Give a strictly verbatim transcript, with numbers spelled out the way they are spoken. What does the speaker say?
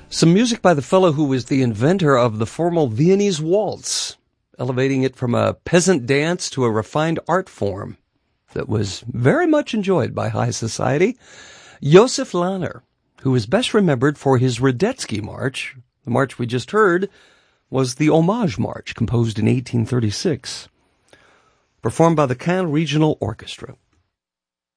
Some music by the fellow who was the inventor of the formal Viennese waltz, elevating it from a peasant dance to a refined art form that was very much enjoyed by high society. Josef Lahner, who is best remembered for his Radetzky March. The march we just heard was the Homage March, composed in eighteen thirty-six, performed by the Caen Regional Orchestra.